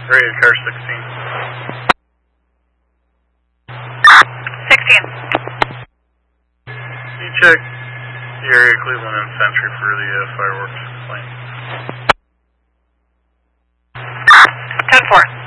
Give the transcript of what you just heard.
Rated car 16. 16. You check the area Cleveland and Century for the fireworks plane. 10-4.